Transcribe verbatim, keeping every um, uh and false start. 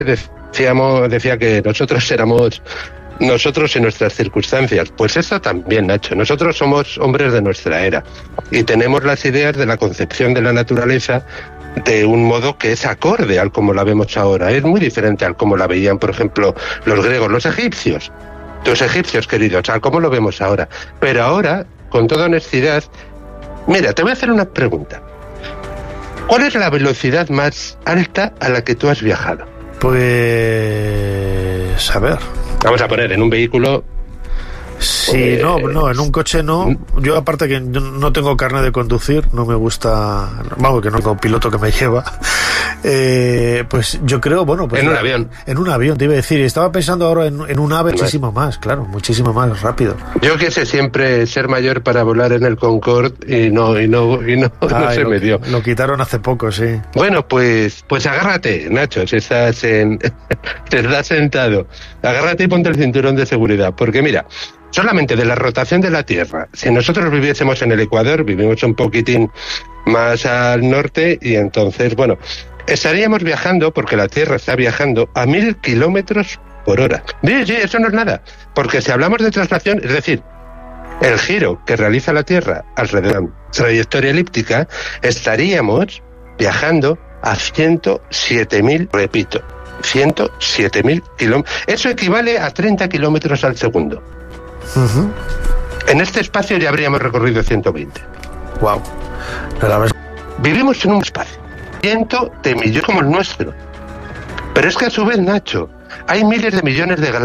decíamos, decía que nosotros éramos nosotros en nuestras circunstancias. Pues eso también, Nacho. Nosotros somos hombres de nuestra era y tenemos las ideas de la concepción de la naturaleza de un modo que es acorde al como la vemos ahora. Es muy diferente al como la veían, por ejemplo, los griegos, los egipcios. Los egipcios, queridos, al como lo vemos ahora. Pero ahora, con toda honestidad, mira, te voy a hacer una pregunta. ¿Cuál es la velocidad más alta a la que tú has viajado? Pues... a ver... Vamos a poner en un vehículo... Sí, pues, no, no, en un coche no. Yo aparte que no tengo carnet de conducir, no me gusta, vamos, que no tengo piloto que me lleva. Eh, pues yo creo, bueno, pues en un avión. En un avión, te iba a decir. Estaba pensando ahora en, en un ave muchísimo más, claro, muchísimo más rápido. Yo quise siempre ser mayor para volar en el Concorde y no, y no, y no, Ay, no se lo, me dio. Lo quitaron hace poco, sí. Bueno, pues, pues agárrate, Nacho, si estás en, te estás sentado. Agárrate y ponte el cinturón de seguridad, porque mira. Solamente de la rotación de la Tierra. Si nosotros viviésemos en el Ecuador, vivimos un poquitín más al norte y entonces, bueno, estaríamos viajando, porque la Tierra está viajando a mil kilómetros por hora. Sí, sí, eso no es nada. Porque si hablamos de traslación, es decir, el giro que realiza la Tierra alrededor de la trayectoria elíptica, estaríamos viajando a ciento siete mil, repito, ciento siete mil kilómetros. Eso equivale a treinta kilómetros al segundo. Uh-huh. En este espacio ya habríamos recorrido ciento veinte. Wow. Pero vivimos en un espacio cientos de millones como el nuestro. Pero es que a su vez, Nacho, hay miles de millones de galaxias